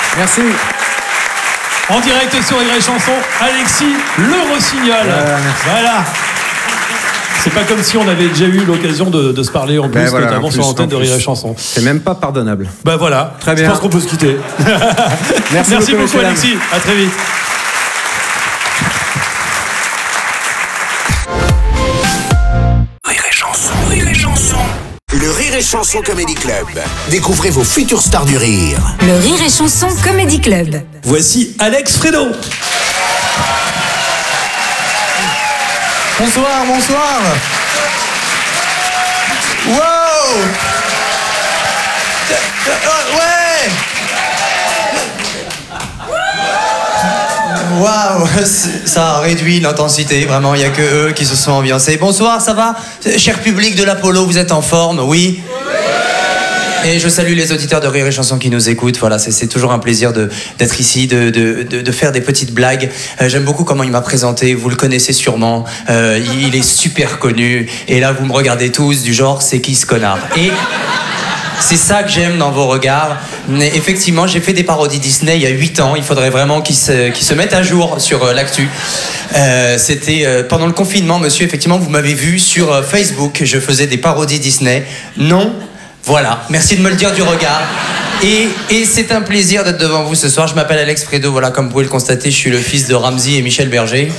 Merci. En direct sur Rire et Chanson, Alexis Le Rossignol. Voilà. C'est pas comme si on avait déjà eu l'occasion de se parler en plus, notamment sur l'antenne de Rire et Chanson. C'est même pas pardonnable. Bah voilà. Très bien. Je pense qu'on peut se quitter. Merci beaucoup Alexis. À très vite. Rire et Chanson, Rire et Chanson. Le Rire et Chanson Comedy Club. Découvrez vos futures stars du rire. Le Rire et Chanson Comedy Club. Voici Alex Fredo. Bonsoir, bonsoir. Wow. Ouais. Waouh, ça a réduit l'intensité, vraiment, il n'y a que eux qui se sont ambiancés. Bonsoir, ça va? Cher public de l'Apollo, vous êtes en forme? Oui. Et je salue les auditeurs de Rire et Chanson qui nous écoutent. Voilà, c'est toujours un plaisir d'être ici, de faire des petites blagues. J'aime beaucoup comment il m'a présenté. Vous le connaissez sûrement. Il est super connu. Et là, vous me regardez tous du genre, c'est qui ce connard? Et c'est ça que j'aime dans vos regards. Mais effectivement, j'ai fait des parodies Disney il y a 8 ans. Il faudrait vraiment qu'ils se mettent à jour sur l'actu. C'était pendant le confinement, monsieur. Effectivement, vous m'avez vu sur Facebook. Je faisais des parodies Disney. Non. Voilà, merci de me le dire du regard. Et c'est un plaisir d'être devant vous ce soir. Je m'appelle Alex Fredo, voilà, comme vous pouvez le constater, je suis le fils de Ramzy et Michel Berger.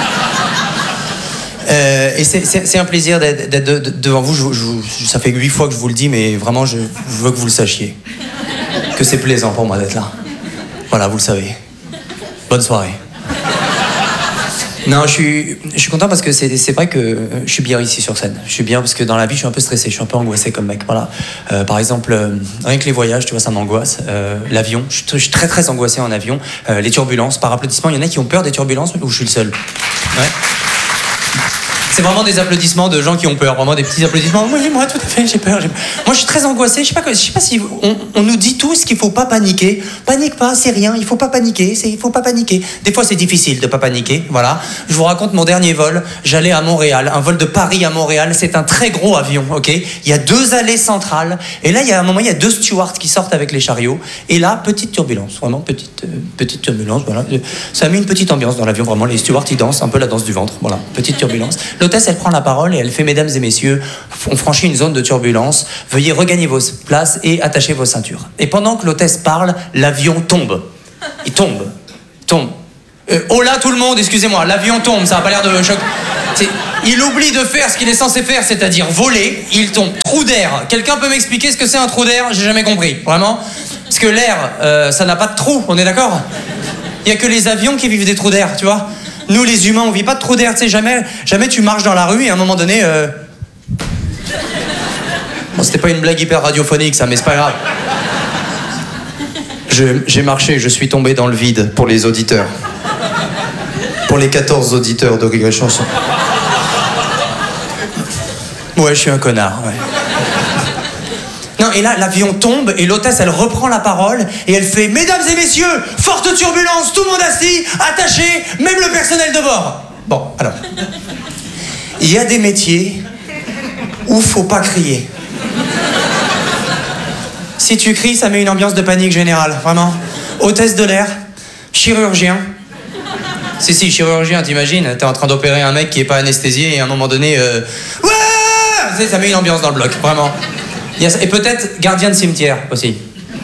Et c'est un plaisir d'être devant vous. Ça fait 8 fois que je vous le dis, mais vraiment, je veux que vous le sachiez. Que c'est plaisant pour moi d'être là. Voilà, vous le savez. Bonne soirée. Non, je suis content parce que c'est vrai que je suis bien ici sur scène. Je suis bien parce que dans la vie, je suis un peu stressé, je suis un peu angoissé comme mec. Voilà. Par exemple, rien que les voyages, tu vois, ça m'angoisse. L'avion, je suis très très angoissé en avion. Les turbulences, par applaudissement, il y en a qui ont peur des turbulences ou je suis le seul? Ouais. C'est vraiment des applaudissements de gens qui ont peur, vraiment des petits applaudissements. Oui, moi, tout à fait, j'ai peur. Moi, je suis très angoissé. Je sais pas si on nous dit tous qu'il faut pas paniquer. Panique pas, c'est rien. Il faut pas paniquer. Il faut pas paniquer. Des fois, c'est difficile de pas paniquer. Voilà. Je vous raconte mon dernier vol. J'allais à Montréal, un vol de Paris à Montréal. C'est un très gros avion, ok. Il y a 2 allées centrales. Et là, il y a un moment, il y a 2 stewards qui sortent avec les chariots. Et là, petite turbulence, vraiment petite turbulence. Voilà. Ça a mis une petite ambiance dans l'avion. Vraiment, les stewards ils dansent un peu la danse du ventre. Voilà, petite turbulence. L'hôtesse, elle prend la parole et elle fait: mesdames et messieurs, on franchit une zone de turbulence, veuillez regagner vos places et attacher vos ceintures. Et pendant que l'hôtesse parle, l'avion tombe. Il tombe. Oh là tout le monde, excusez-moi, l'avion tombe, ça n'a pas l'air de choc. Il oublie de faire ce qu'il est censé faire, c'est-à-dire voler, il tombe. Trou d'air. Quelqu'un peut m'expliquer ce que c'est un trou d'air? J'ai jamais compris, vraiment. Parce que l'air, ça n'a pas de trou, on est d'accord? Il n'y a que les avions qui vivent des trous d'air, tu vois. Nous, les humains, on vit pas de trou d'air, tu sais, jamais tu marches dans la rue et à un moment donné... Bon, c'était pas une blague hyper radiophonique, ça, mais c'est pas grave. J'ai marché, je suis tombé dans le vide pour les auditeurs. Pour les 14 auditeurs de Rire et Chanson. Ouais, je suis un connard, ouais. Non, et là, l'avion tombe et l'hôtesse, elle reprend la parole et elle fait: mesdames et messieurs, forte turbulence, tout le monde assis, attaché, même le personnel de bord. Bon, alors. Il y a des métiers où faut pas crier. Si tu cries, ça met une ambiance de panique générale, vraiment. Hôtesse de l'air, chirurgien. Si, chirurgien, t'imagines, t'es en train d'opérer un mec qui est pas anesthésié et à un moment donné, ouais, ça met une ambiance dans le bloc, vraiment. Et peut-être gardien de cimetière aussi.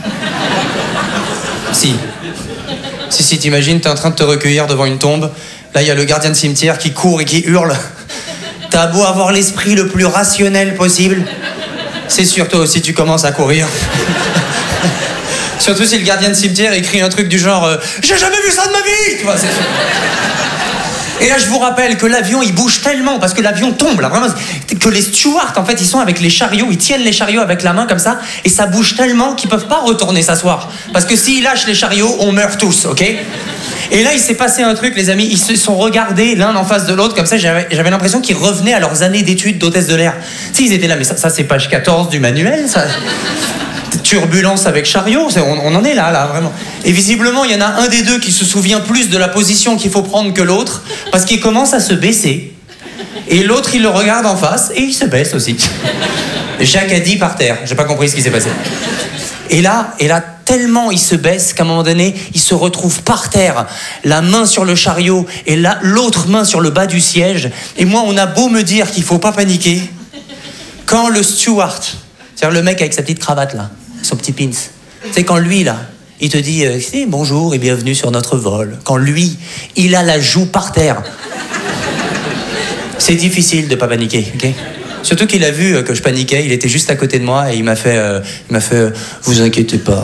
Si, t'imagines, t'es en train de te recueillir devant une tombe. Là, il y a le gardien de cimetière qui court et qui hurle. T'as beau avoir l'esprit le plus rationnel possible, c'est sûr, toi aussi, tu commences à courir. Surtout si le gardien de cimetière écrit un truc du genre j'ai jamais vu ça de ma vie, tu vois, c'est... Et là, je vous rappelle que l'avion, il bouge tellement, parce que l'avion tombe, là, vraiment, que les stewards, en fait, ils sont avec les chariots, ils tiennent les chariots avec la main, comme ça, et ça bouge tellement qu'ils peuvent pas retourner s'asseoir. Parce que s'ils lâchent les chariots, on meurt tous, ok? Et là, il s'est passé un truc, les amis, ils se sont regardés l'un en face de l'autre, comme ça, j'avais l'impression qu'ils revenaient à leurs années d'études d'hôtesse de l'air. Si, ils étaient là, mais ça c'est page 14 du manuel, ça... Turbulence avec chariot, on en est là, vraiment. Et visiblement, il y en a un des deux qui se souvient plus de la position qu'il faut prendre que l'autre, parce qu'il commence à se baisser. Et l'autre, il le regarde en face, et il se baisse aussi. Jacques a dit par terre. J'ai pas compris ce qui s'est passé. Et là, tellement il se baisse qu'à un moment donné, il se retrouve par terre, la main sur le chariot et l'autre main sur le bas du siège. Et moi, on a beau me dire qu'il faut pas paniquer, quand le steward, c'est-à-dire le mec avec sa petite cravate là, son petit pins, c'est quand lui là, il te dit bonjour et bienvenue sur notre vol. Quand lui, il a la joue par terre. C'est difficile de pas paniquer, ok ? Surtout qu'il a vu que je paniquais, il était juste à côté de moi et il m'a fait vous inquiétez pas.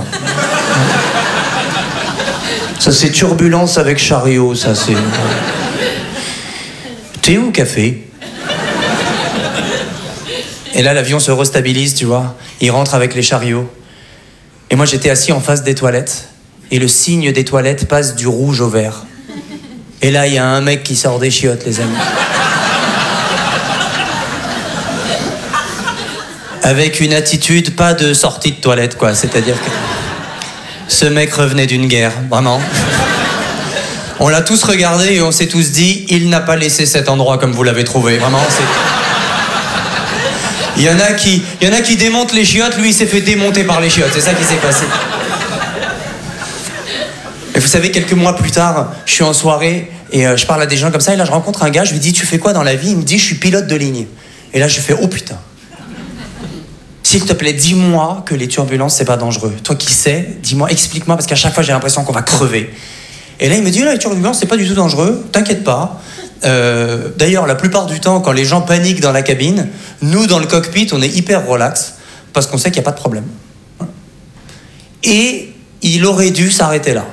Ça c'est turbulence avec chariot, ça c'est. Thé ou café ? Et là l'avion se restabilise, tu vois. Il rentre avec les chariots. Et moi j'étais assis en face des toilettes et le signe des toilettes passe du rouge au vert. Et là il y a un mec qui sort des chiottes, les amis. Avec une attitude pas de sortie de toilette, quoi. C'est-à-dire que ce mec revenait d'une guerre, vraiment. On l'a tous regardé et on s'est tous dit, il n'a pas laissé cet endroit comme vous l'avez trouvé. Vraiment, c'est... Il y en a qui démontent les chiottes, lui il s'est fait démonter par les chiottes, c'est ça qui s'est passé. Et vous savez, quelques mois plus tard, je suis en soirée et je parle à des gens comme ça, et là je rencontre un gars, je lui dis, tu fais quoi dans la vie ? Il me dit, je suis pilote de ligne. Et là je fais, oh putain. S'il te plaît, dis-moi que les turbulences c'est pas dangereux. Toi qui sais, dis-moi, explique-moi, parce qu'à chaque fois j'ai l'impression qu'on va crever. Et là il me dit, là les turbulences c'est pas du tout dangereux, t'inquiète pas. D'ailleurs, la plupart du temps, quand les gens paniquent dans la cabine, nous, dans le cockpit, on est hyper relax, parce qu'on sait qu'il n'y a pas de problème. Et il aurait dû s'arrêter là.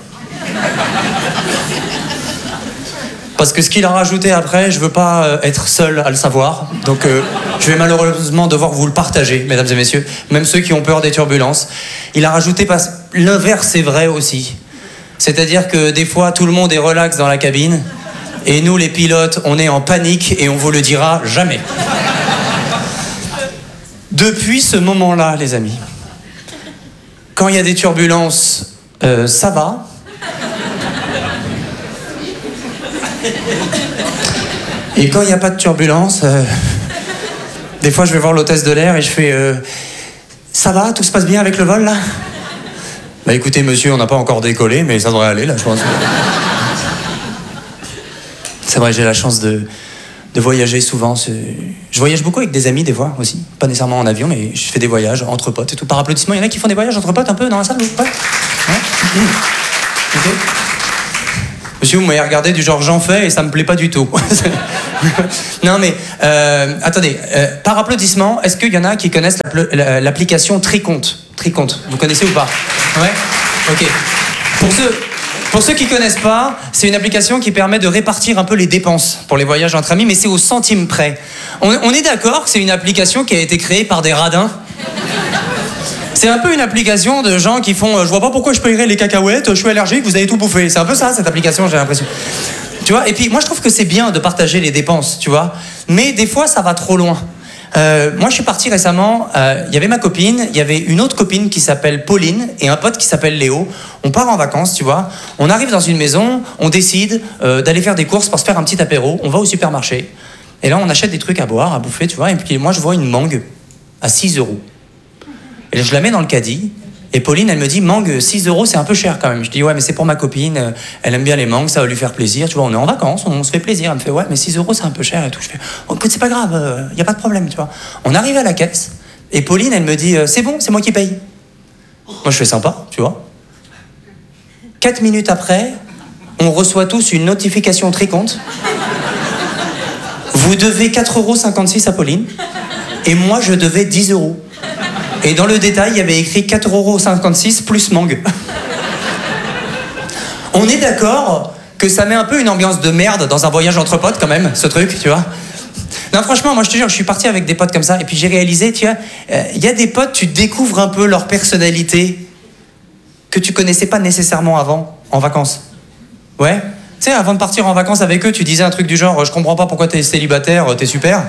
Parce que ce qu'il a rajouté après, je veux pas être seul à le savoir, donc je vais malheureusement devoir vous le partager, mesdames et messieurs, même ceux qui ont peur des turbulences. Il a rajouté, l'inverse est vrai aussi. C'est-à-dire que des fois, tout le monde est relax dans la cabine, et nous, les pilotes, on est en panique et on vous le dira jamais. Depuis ce moment-là, les amis, quand il y a des turbulences, ça va. Et quand il n'y a pas de turbulence, des fois je vais voir l'hôtesse de l'air et je fais ça va, tout se passe bien avec le vol là ? Bah écoutez monsieur, on n'a pas encore décollé, mais ça devrait aller là, je pense. C'est vrai, j'ai la chance de voyager souvent. Je voyage beaucoup avec des amis des fois aussi. Pas nécessairement en avion, mais je fais des voyages entre potes et tout. Par applaudissement, il y en a qui font des voyages entre potes un peu dans la salle, ou pas ? Ouais. Okay. Monsieur, vous m'avez regardé du genre j'en fais et ça me plaît pas du tout. Non mais, attendez, par applaudissement, est-ce qu'il y en a qui connaissent l'application Tricompte ? Tricompte, vous connaissez ou pas ? Ouais ? Ok. Pour ceux qui connaissent pas, c'est une application qui permet de répartir un peu les dépenses pour les voyages entre amis, mais c'est au centime près. On est d'accord que c'est une application qui a été créée par des radins ? C'est un peu une application de gens qui font je vois pas pourquoi je payerais les cacahuètes, je suis allergique, vous avez tout bouffé. C'est un peu ça, cette application, j'ai l'impression. Tu vois, et puis moi je trouve que c'est bien de partager les dépenses, tu vois, mais des fois ça va trop loin. Moi je suis parti récemment, il y avait ma copine, il y avait une autre copine qui s'appelle Pauline et un pote qui s'appelle Léo. On part en vacances, tu vois, on arrive dans une maison, on décide d'aller faire des courses pour se faire un petit apéro, on va au supermarché et là on achète des trucs à boire, à bouffer, tu vois, et puis moi je vois une mangue à 6 €. Et là, je la mets dans le caddie et Pauline elle me dit mangue 6 € c'est un peu cher quand même. Je dis ouais mais c'est pour ma copine, elle aime bien les mangues, ça va lui faire plaisir, tu vois, on est en vacances, on se fait plaisir. Elle me fait ouais mais 6 € c'est un peu cher et tout. Je fais oh, écoute c'est pas grave, y a pas de problème, tu vois. On arrive à la caisse et Pauline elle me dit c'est bon, c'est moi qui paye. Moi je fais sympa, tu vois. 4 minutes après, on reçoit tous une notification Tricompte. Vous devez 4,56 € à Pauline et moi je devais 10 €. Et dans le détail, il y avait écrit 4,56 € plus mangue. On est d'accord que ça met un peu une ambiance de merde dans un voyage entre potes quand même, ce truc, tu vois. Non, franchement, moi je te jure, je suis parti avec des potes comme ça, et puis j'ai réalisé, tu vois, il y a des potes, tu découvres un peu leur personnalité que tu connaissais pas nécessairement avant, en vacances. Ouais. Tu sais, avant de partir en vacances avec eux, tu disais un truc du genre, je comprends pas pourquoi t'es célibataire, t'es super.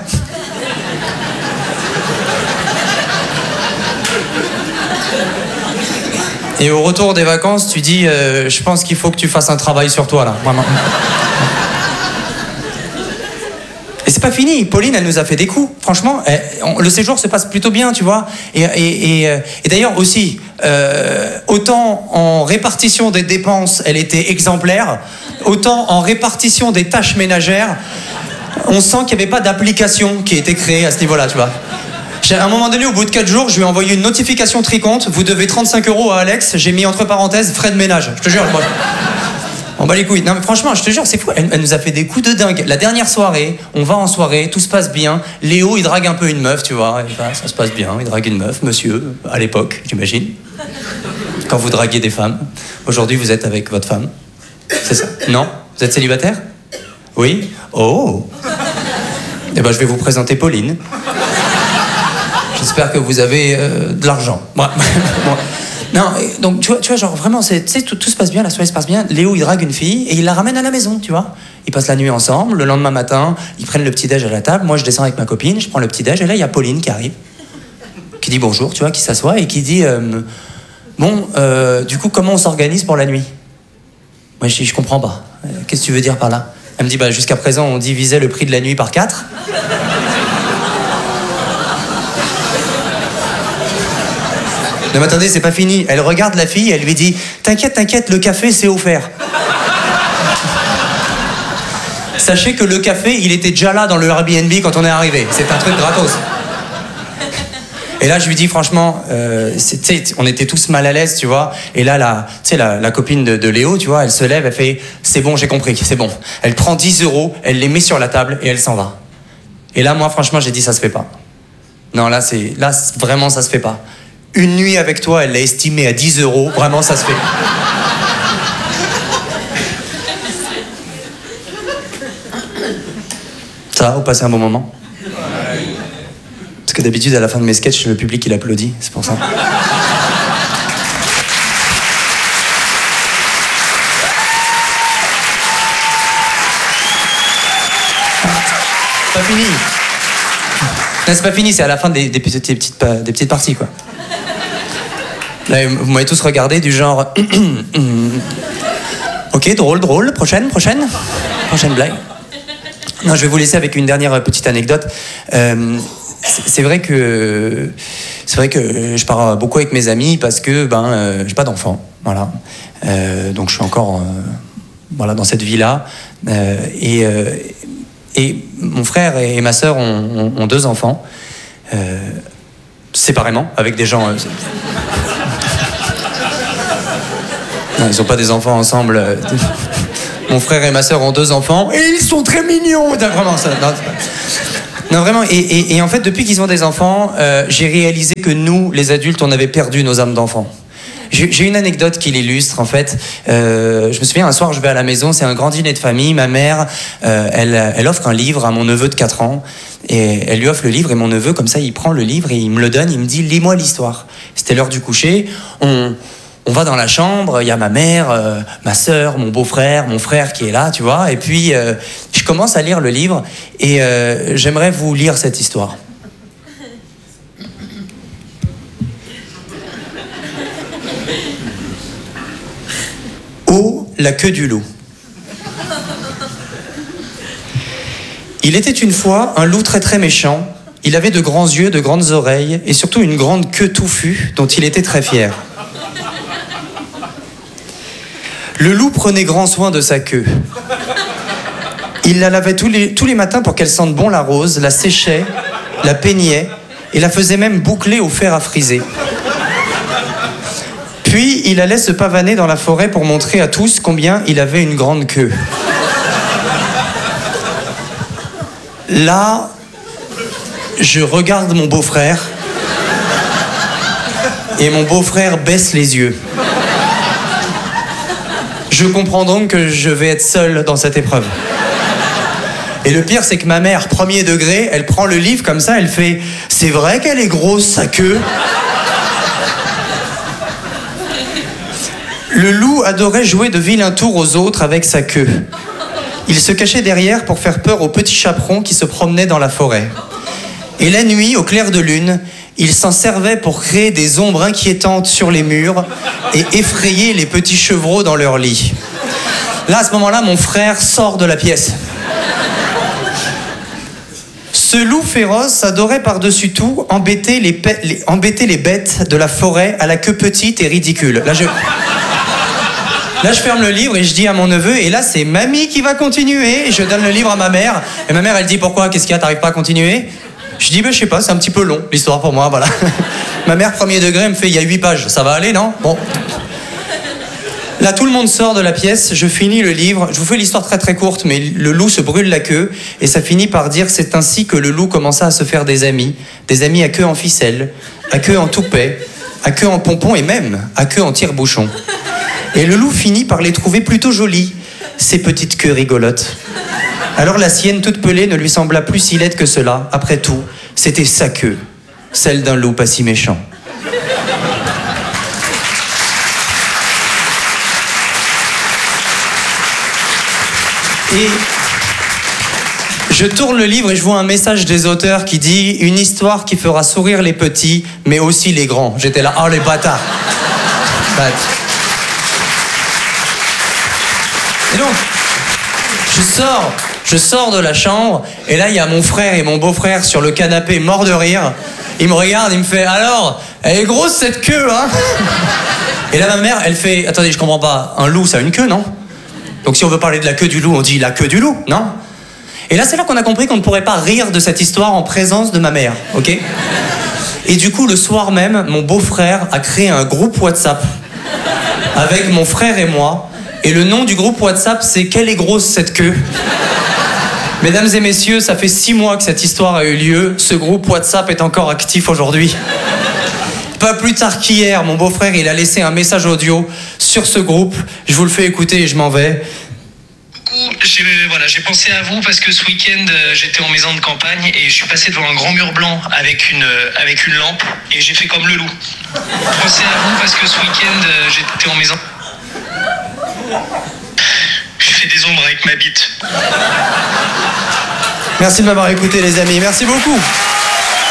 Et au retour des vacances, tu dis je pense qu'il faut que tu fasses un travail sur toi là, vraiment. Et c'est pas fini. Pauline, elle nous a fait des coups. Franchement, le séjour se passe plutôt bien, tu vois. Et d'ailleurs aussi, autant en répartition des dépenses, elle était exemplaire, autant en répartition des tâches ménagères, on sent qu'il n'y avait pas d'application qui a été créée à ce niveau-là, tu vois. À un moment donné, au bout de 4 jours, je lui ai envoyé une notification tricompte. Vous devez 35 € à Alex. J'ai mis entre parenthèses frais de ménage. Je te jure, moi. On bat les couilles. Non, mais franchement, je te jure, c'est fou. Elle nous a fait des coups de dingue. La dernière soirée, on va en soirée, tout se passe bien. Léo, il drague un peu une meuf, tu vois. Et ben, ça se passe bien. Il drague une meuf, monsieur, à l'époque, j'imagine. Quand vous draguez des femmes. Aujourd'hui, vous êtes avec votre femme. C'est ça? Non? Vous êtes célibataire? Oui? Oh! Eh ben, je vais vous présenter Pauline. J'espère que vous avez de l'argent. Ouais. Bon. Non, donc tu vois, genre vraiment, tout se passe bien, la soirée se passe bien. Léo, il drague une fille et il la ramène à la maison, tu vois. Ils passent la nuit ensemble. Le lendemain matin, ils prennent le petit-déj à la table. Moi, je descends avec ma copine, je prends le petit-déj et là, il y a Pauline qui arrive, qui dit bonjour, tu vois, qui s'assoit et qui dit du coup, comment on s'organise pour la nuit? Moi, je dis, je comprends pas. Qu'est-ce que tu veux dire par là? Elle me dit, jusqu'à présent, on divisait le prix de la nuit par 4. Non mais attendez, c'est pas fini. Elle regarde la fille, elle lui dit « T'inquiète, le café, c'est offert. » Sachez que le café, il était déjà là dans le Airbnb quand on est arrivé. C'est un truc gratos. Et là, je lui dis franchement, on était tous mal à l'aise, tu vois. Et là, la copine de Léo, tu vois, elle se lève, elle fait « C'est bon, j'ai compris, c'est bon. » Elle prend 10 €, elle les met sur la table et elle s'en va. Et là, moi, franchement, j'ai dit « Ça se fait pas. » Non, là, vraiment, ça se fait pas. Une nuit avec toi, elle l'a estimé à 10 €. Vraiment, ça se fait. Ça va, vous passez un bon moment? Parce que d'habitude, à la fin de mes sketchs, le public, il applaudit. C'est pour ça. Pas fini. Non, c'est pas fini, c'est à la fin des petites parties, quoi. Là, vous m'avez tous regardé du genre... Ok, drôle, prochaine blague. Non, je vais vous laisser avec une dernière petite anecdote. C'est vrai que je pars beaucoup avec mes amis parce que j'ai pas d'enfant, voilà. Donc je suis encore dans cette vie-là. Et mon frère et ma sœur ont 2 enfants, séparément, avec des gens... Non, ils n'ont pas des enfants ensemble. Mon frère et ma sœur ont 2 enfants, et ils sont très mignons. Vraiment, ça... Non, vraiment. Et en fait, depuis qu'ils ont des enfants, j'ai réalisé que nous, les adultes, on avait perdu nos âmes d'enfants. J'ai une anecdote qui l'illustre, en fait. Je me souviens, un soir, je vais à la maison, c'est un grand dîner de famille. Ma mère, elle offre un livre à mon neveu de 4 ans. Et elle lui offre le livre, et mon neveu, comme ça, il prend le livre et il me le donne. Il me dit, lis-moi l'histoire. C'était l'heure du coucher. On va dans la chambre, il y a ma mère, ma sœur, mon beau-frère, mon frère qui est là, tu vois. Et puis, je commence à lire le livre et j'aimerais vous lire cette histoire. Oh, la queue du loup. Il était une fois un loup très très méchant. Il avait de grands yeux, de grandes oreilles et surtout une grande queue touffue dont il était très fier. Le loup prenait grand soin de sa queue. Il la lavait tous les matins pour qu'elle sente bon la rose, la séchait, la peignait et la faisait même boucler au fer à friser. Puis il allait se pavaner dans la forêt pour montrer à tous combien il avait une grande queue. Là, je regarde mon beau-frère et mon beau-frère baisse les yeux. Je comprends donc que je vais être seul dans cette épreuve. Et le pire, c'est que ma mère, premier degré, elle prend le livre comme ça, elle fait « C'est vrai qu'elle est grosse, sa queue ?» Le loup adorait jouer de vilains tours aux autres avec sa queue. Il se cachait derrière pour faire peur aux petits chaperons qui se promenaient dans la forêt. Et la nuit, au clair de lune, il s'en servait pour créer des ombres inquiétantes sur les murs et effrayer les petits chevreaux dans leur lit. Là, à ce moment-là, mon frère sort de la pièce. Ce loup féroce adorait par-dessus tout embêter les bêtes de la forêt à la queue petite et ridicule. Là, je ferme le livre et je dis à mon neveu, et là, c'est mamie qui va continuer. Et je donne le livre à ma mère. Et ma mère, elle dit, pourquoi? Qu'est-ce qu'il y a? T'arrives pas à continuer? Je dis, je sais pas, c'est un petit peu long, l'histoire pour moi, voilà. Ma mère, premier degré, elle me fait, il y a 8 pages. Ça va aller, non? Bon. Là, tout le monde sort de la pièce, je finis le livre. Je vous fais l'histoire très très courte, mais le loup se brûle la queue. Et ça finit par dire, c'est ainsi que le loup commença à se faire des amis à queue en ficelle, à queue en toupet, à queue en pompon et même à queue en tire-bouchon. Et le loup finit par les trouver plutôt jolies, ces petites queues rigolotes. Alors la sienne, toute pelée, ne lui sembla plus si laide que cela. Après tout, c'était sa queue, celle d'un loup pas si méchant. Et je tourne le livre et je vois un message des auteurs qui dit « Une histoire qui fera sourire les petits, mais aussi les grands. » J'étais là, oh les bâtards. Et donc, je sors de la chambre, et là, il y a mon frère et mon beau-frère sur le canapé, morts de rire. Il me regarde, il me fait « Alors, elle est grosse cette queue, hein ?» Et là, ma mère, elle fait « Attendez, je comprends pas, un loup, ça a une queue, non ?» Donc si on veut parler de la queue du loup, on dit la queue du loup, non? Et là, c'est là qu'on a compris qu'on ne pourrait pas rire de cette histoire en présence de ma mère, ok? Et du coup, le soir même, mon beau-frère a créé un groupe WhatsApp avec mon frère et moi. Et le nom du groupe WhatsApp, c'est « Quelle est grosse cette queue ?» Mesdames et messieurs, ça fait 6 mois que cette histoire a eu lieu. Ce groupe WhatsApp est encore actif aujourd'hui. Pas plus tard qu'hier, mon beau-frère, il a laissé un message audio sur ce groupe. Je vous le fais écouter et je m'en vais. J'ai pensé à vous parce que ce week-end, j'étais en maison de campagne et je suis passé devant un grand mur blanc avec une lampe et j'ai fait comme le loup. Pensez à vous parce que ce week-end, j'étais en maison... J'ai fait des ombres avec ma bite. Merci de m'avoir écouté, les amis. Merci beaucoup.